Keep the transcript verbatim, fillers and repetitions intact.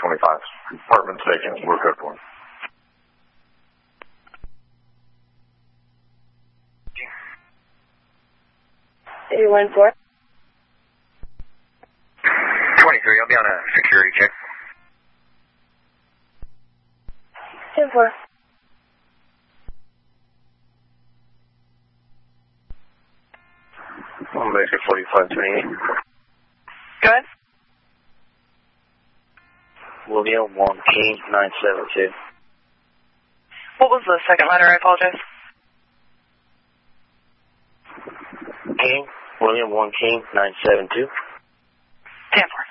twenty-five. Apartment's vacant. We're good for him. eighty-one four. twenty-three, I'll be on a security check. ten four. I'll make it forty-five twenty-eight. Go ahead. William one King nine seven two. What was the second letter? I apologize. King, William one King nine seven two. ten four.